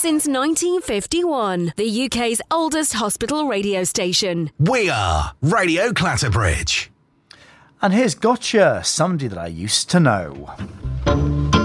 Since 1951, the UK's oldest hospital radio station. We are Radio Clatterbridge. And here's Gotcha, somebody that I used to know.